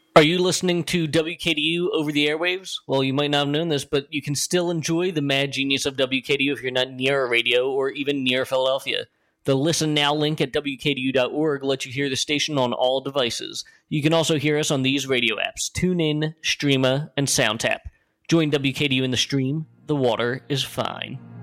Are you listening to WKDU over the airwaves? Well, you might not have known this, but you can still enjoy the mad genius of WKDU if you're not near a radio or even near Philadelphia. The Listen Now link at WKDU.org lets you hear the station on all devices. You can also hear us on these radio apps: TuneIn, Streema, and SoundTap. Join WKDU in the stream. The water is fine.